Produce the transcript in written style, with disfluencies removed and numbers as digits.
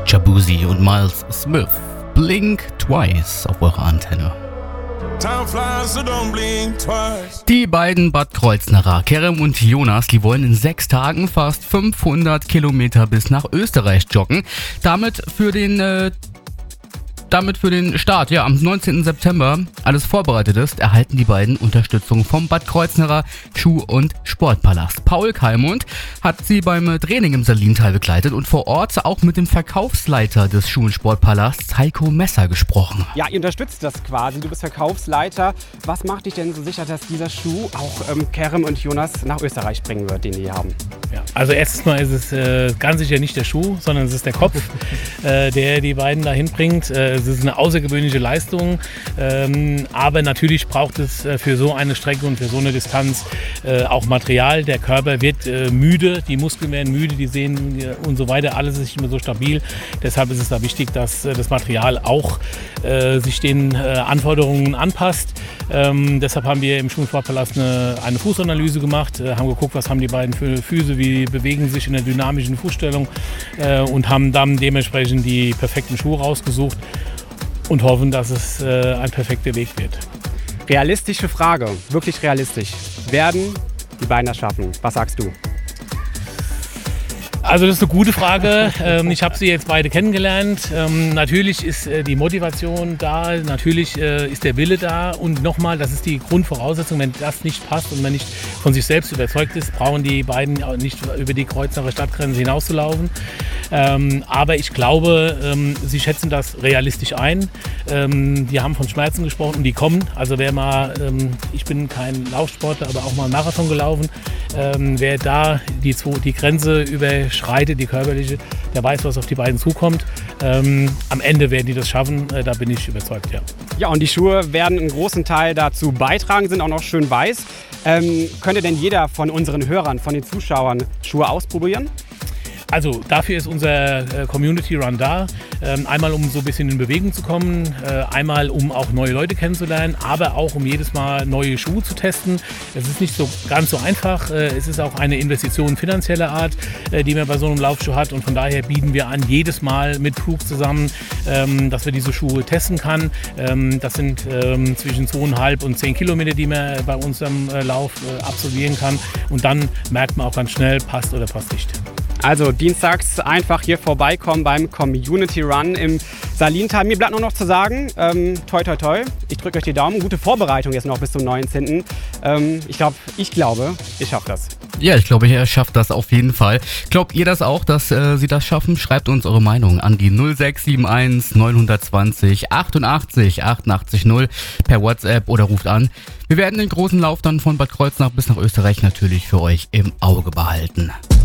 Shaboozey und Miles Smith. Blink Twice auf eurer Antenne. Die beiden Bad Kreuznacher, Kerem und Jonas, die wollen in 6 Tagen fast 500 Kilometer bis nach Österreich joggen. Damit für den Start, am 19. September alles vorbereitet ist, erhalten die beiden Unterstützung vom Bad Kreuznacher Schuh- und Sportpalast. Paul Kalmund hat sie beim Training im Salintal begleitet und vor Ort auch mit dem Verkaufsleiter des Schuh- und Sportpalasts, Heiko Messer, gesprochen. Ja, ihr unterstützt das quasi, du bist Verkaufsleiter. Was macht dich denn so sicher, dass dieser Schuh auch Kerem und Jonas nach Österreich bringen wird, den die hier haben? Ja, also erstens mal ist es ganz sicher nicht der Schuh, sondern es ist der Kopf, der die beiden dahin bringt. Es ist eine außergewöhnliche Leistung, aber natürlich braucht es für so eine Strecke und für so eine Distanz auch Material. Der Körper wird müde, die Muskeln werden müde, die Sehnen und so weiter, alles ist nicht mehr so stabil. Deshalb ist es da wichtig, dass das Material auch sich den Anforderungen anpasst. Deshalb haben wir im Schuh- und Sportpalast eine Fußanalyse gemacht, haben geguckt, was haben die beiden für Füße, wie bewegen sie sich in der dynamischen Fußstellung und haben dann dementsprechend die perfekten Schuhe rausgesucht und hoffen, dass es ein perfekter Weg wird. Realistische Frage, wirklich realistisch. Werden die beiden das schaffen? Was sagst du? Also das ist eine gute Frage. Ich habe sie jetzt beide kennengelernt. Natürlich ist die Motivation da, natürlich ist der Wille da und nochmal, das ist die Grundvoraussetzung, wenn das nicht passt und man nicht von sich selbst überzeugt ist, brauchen die beiden nicht über die Kreuznacher Stadtgrenze hinauszulaufen. Aber ich glaube, sie schätzen das realistisch ein. Die haben von Schmerzen gesprochen und die kommen. Also wer mal, ich bin kein Laufsportler, aber auch mal einen Marathon gelaufen, wer da die Grenze überschreitet, die körperliche, der weiß, was auf die beiden zukommt. Am Ende werden die das schaffen, da bin ich überzeugt, ja. Ja, und die Schuhe werden einen großen Teil dazu beitragen, sind auch noch schön weiß. Könnte denn jeder von unseren Hörern, von den Zuschauern Schuhe ausprobieren? Also dafür ist unser Community Run da. Einmal um so ein bisschen in Bewegung zu kommen, einmal um auch neue Leute kennenzulernen, aber auch um jedes Mal neue Schuhe zu testen. Es ist nicht so ganz so einfach. Es ist auch eine Investition finanzieller Art, die man bei so einem Laufschuh hat. Und von daher bieten wir an, jedes Mal mit Flug zusammen, dass wir diese Schuhe testen kann. Das sind zwischen 2,5 und 10 Kilometer, die man bei unserem Lauf absolvieren kann. Und dann merkt man auch ganz schnell, passt oder passt nicht. Also dienstags einfach hier vorbeikommen beim Community Run im Salintal. Mir bleibt nur noch zu sagen, toi toi toi, ich drücke euch die Daumen. Gute Vorbereitung jetzt noch bis zum 19. Ich glaube, ihr schafft das. Ja, ich glaube, ihr schafft das auf jeden Fall. Glaubt ihr das auch, dass sie das schaffen? Schreibt uns eure Meinung an die 0671 920 88 88 0 per WhatsApp oder ruft an. Wir werden den großen Lauf dann von Bad Kreuznach bis nach Österreich natürlich für euch im Auge behalten.